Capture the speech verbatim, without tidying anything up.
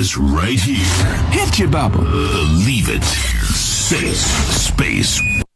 is right here. Hit you, Baba. Believe it. Space. Space